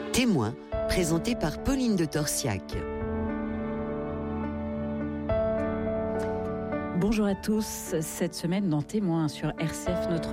Témoin, présenté par Pauline de Torsiac. Bonjour à tous. Cette semaine dans Témoin sur RCF, notre